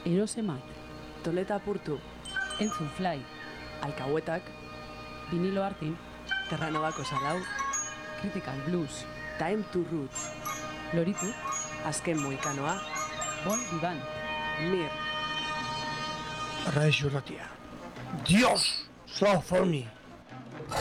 Erosemat, Toleta apurtu, Entzun Fly, Alkahuetak, Vinilo Artin, Terranobako Salau, Critical Blues, Time to Roots, Loritu, Azken Moikanoa, Bon Vivant, Mir, Radio Ratia. Dios, slow for me.